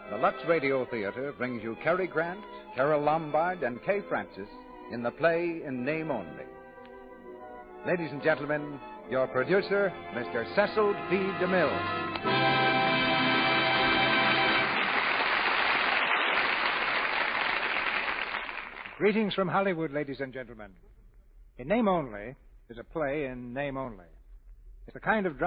The Lux Radio Theater brings you Cary Grant, Carol Lombard, and Kay Francis in the play In Name Only. Ladies and gentlemen, your producer, Mr. Cecil B. DeMille. Greetings from Hollywood, ladies and gentlemen. In Name Only is a play in name only. It's the kind of drama